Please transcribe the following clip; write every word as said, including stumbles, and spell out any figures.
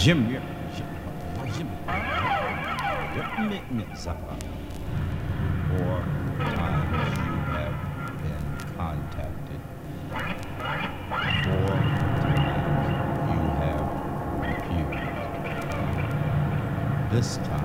Jim, Jim, Jim, Jim, Zapa. Four times you have been contacted. Four times you have refused. This time